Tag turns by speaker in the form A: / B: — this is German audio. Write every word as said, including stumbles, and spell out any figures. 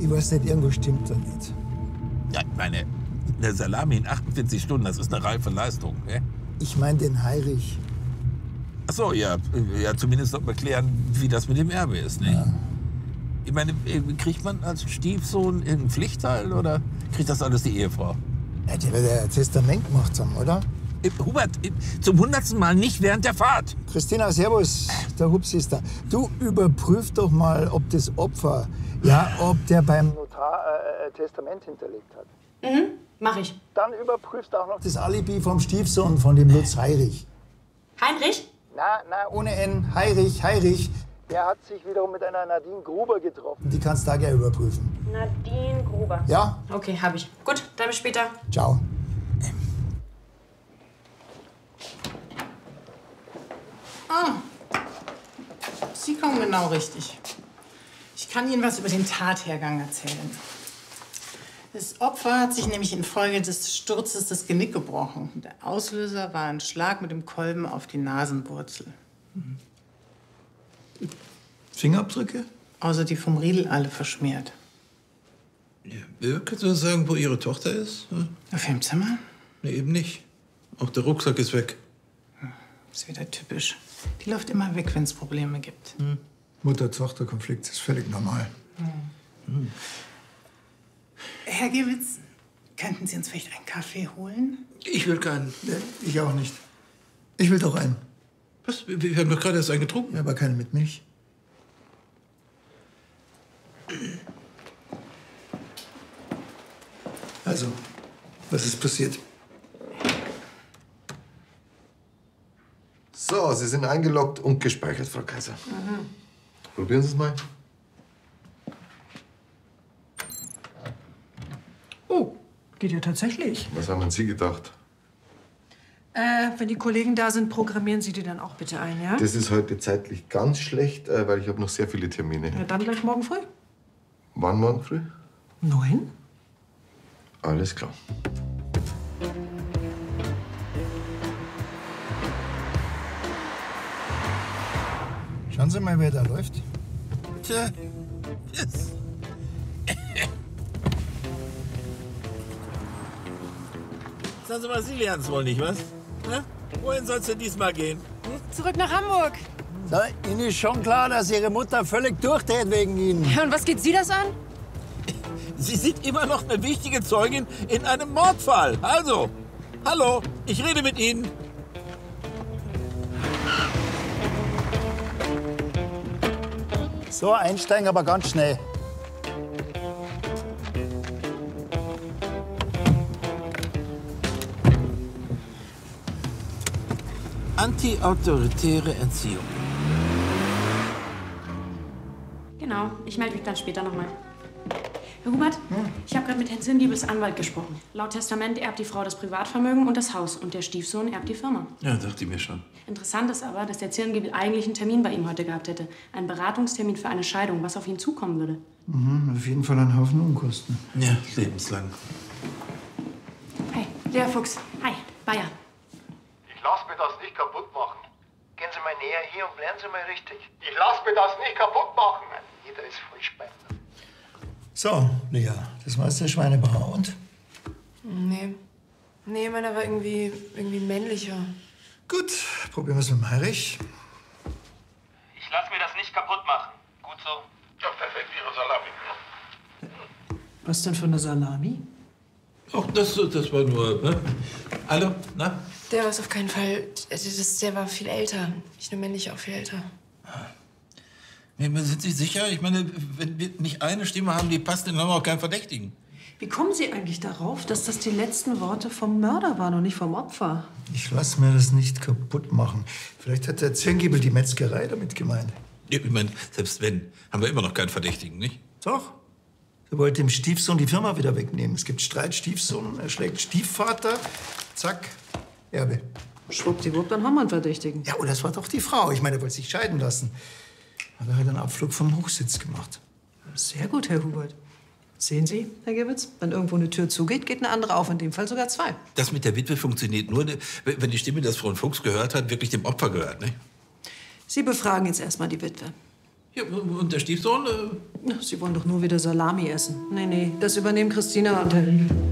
A: Ich weiß nicht, irgendwas stimmt da nicht.
B: Ja, ich meine, eine Salami in achtundvierzig Stunden, das ist eine reife Leistung. Ne?
A: Ich meine den Heinrich.
B: Ach so, ja, ja, zumindest noch mal klären, wie das mit dem Erbe ist. Ne?
A: Ja.
B: Ich meine, kriegt man als Stiefsohn irgendeinen Pflichtteil oder kriegt das alles die Ehefrau?
A: Ja, die wird ja ein Testament gemacht haben, oder?
B: Hubert, zum hundertsten Mal nicht während der Fahrt.
A: Christina, servus, der Hupsi ist da. Du, überprüf doch mal, ob das Opfer, ja, ob der beim Notar äh, ein Testament hinterlegt hat.
C: Mhm, mach ich.
A: Dann überprüfst du auch noch das Alibi vom Stiefsohn von dem Lutz Heinrich.
C: Heinrich?
A: Na, na, ohne N. Heinrich, Heinrich. Der hat sich wiederum mit einer Nadine Gruber getroffen. Die kannst du da gerne überprüfen.
C: Nadine Gruber.
A: Ja?
C: Okay, hab ich. Gut, dann bis später.
A: Ciao.
D: Ah, Sie kommen genau richtig. Ich kann Ihnen was über den Tathergang erzählen. Das Opfer hat sich nämlich infolge des Sturzes das Genick gebrochen. Der Auslöser war ein Schlag mit dem Kolben auf die Nasenwurzel.
E: Fingerabdrücke?
D: Außer die vom Riedel alle verschmiert.
E: Ja, kannst du uns sagen, wo Ihre Tochter ist? Ja?
D: Auf ihrem Zimmer?
E: Nee, eben nicht. Auch der Rucksack ist weg.
D: Ist wieder typisch. Die läuft immer weg, wenn es Probleme gibt.
E: Hm.
A: Mutter-Tochter-Konflikt ist völlig normal.
D: Hm. Hm. Herr Gewitz, könnten Sie uns vielleicht einen Kaffee holen?
E: Ich will keinen.
A: Nee, ich auch nicht. Ich will doch einen.
E: Was? Wir haben doch gerade erst einen getrunken.
A: Ja, aber keinen mit Milch. Also, was ist passiert?
F: So, Sie sind eingeloggt und gespeichert, Frau Kaiser.
D: Mhm.
F: Probieren Sie es mal.
D: Oh, geht ja tatsächlich.
F: Was haben Sie gedacht?
G: Äh, wenn die Kollegen da sind, programmieren Sie die dann auch bitte ein, ja?
F: Das ist heute zeitlich ganz schlecht, äh, weil ich habe noch sehr viele Termine.
G: Ja, dann gleich morgen früh.
F: Wann morgen früh?
G: Neun?
F: Alles klar.
A: Schauen Sie mal, wer da läuft.
B: Tja, yes. Sagen Sie mal, Sie lernen es wohl nicht, was? Na? Wohin soll's denn diesmal gehen? Hm?
G: Zurück nach Hamburg.
A: So, Ihnen ist schon klar, dass Ihre Mutter völlig durchdreht wegen Ihnen.
G: Ja, und was geht Sie das an?
B: Sie sind immer noch eine wichtige Zeugin in einem Mordfall. Also, hallo, ich rede mit Ihnen.
A: So, einsteigen, aber ganz schnell.
B: Anti-autoritäre Entziehung.
C: Genau, ich melde mich dann später nochmal. Herr Hubert, hm? ich habe gerade mit Herrn Zindiebels Anwalt gesprochen. Laut Testament erbt die Frau das Privatvermögen und das Haus und der Stiefsohn erbt die Firma.
E: Ja, dachte ich mir schon.
C: Interessant ist aber, dass der Zirngiebel eigentlich einen Termin bei ihm heute gehabt hätte. Einen Beratungstermin für eine Scheidung, was auf ihn zukommen würde.
A: Mhm, auf jeden Fall ein Haufen Unkosten.
E: Ja, lebenslang.
C: Hey, Lea Fuchs. Hi, Bayer.
H: Ich lass mir das nicht kaputt machen. Gehen Sie mal näher hier und lernen Sie mal richtig. Ich lass mir das nicht kaputt machen. Jeder ist voll spannend.
A: So, Lea, das war jetzt der Schweinebauer. Und?
G: Nee. Nee, meiner war irgendwie, irgendwie männlicher.
A: Gut, probieren wir es mit dem Heinrich.
H: Ich lass mir das nicht kaputt machen. Gut so. Ja, perfekt, Ihre Salami.
D: Was denn für eine Salami?
E: Ach, das, das war nur, ne? Hallo, na?
G: Der war es auf keinen Fall. Das, der war viel älter. Nicht nur männlich, auch viel älter.
B: Sind Sie sicher? Ich meine, wenn wir nicht eine Stimme haben, die passt, dann haben wir auch keinen Verdächtigen.
G: Wie kommen Sie eigentlich darauf, dass das die letzten Worte vom Mörder waren und nicht vom Opfer?
A: Ich lass mir das nicht kaputt machen. Vielleicht hat der Zirngiebel die Metzgerei damit gemeint.
B: Ja, ich meine, selbst wenn, haben wir immer noch keinen Verdächtigen, nicht?
A: Doch. Er wollte dem Stiefsohn die Firma wieder wegnehmen. Es gibt Streit, Stiefsohn, er schlägt Stiefvater. Zack, Erbe.
G: Schwuppdiwupp, dann haben wir einen Verdächtigen.
A: Ja, und das war doch die Frau. Ich meine, er wollte sich scheiden lassen. Hat er halt einen Abflug vom Hochsitz gemacht.
G: Sehr gut, Herr Hubert. Sehen Sie, Herr Gewitz, wenn irgendwo eine Tür zugeht, geht eine andere auf, in dem Fall sogar zwei.
B: Das mit der Witwe funktioniert nur, wenn die Stimme, die das Frau Fuchs gehört hat, wirklich dem Opfer gehört, ne?
G: Sie befragen jetzt erstmal die Witwe.
E: Ja, und der Stiefsohn? Äh
G: Sie wollen doch nur wieder Salami essen. Nee, nee, das übernehmen Christina und Herr Riegel.